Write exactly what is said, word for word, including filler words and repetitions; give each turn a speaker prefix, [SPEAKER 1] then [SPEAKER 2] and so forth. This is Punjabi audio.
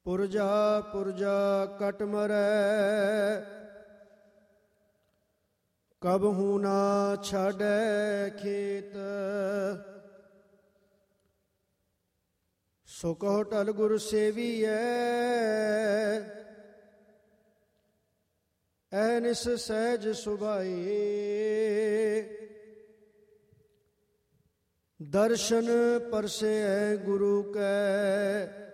[SPEAKER 1] ਪੁਰਜਾ ਪੁਰਜਾ ਕਟ ਮਰੈ, ਕਬਹੂ ਨਾ ਛਾੜੈ ਖੇਤ। ਸੋ ਕਹੋ ਟਲ ਗੁਰ ਸੇਵੀਐ, ਐਨਿਸ ਸਹਿਜ ਸੁਭਾਈ। ਦਰਸ਼ਨ ਪਰਸੈ ਗੁਰੂ ਕੈ,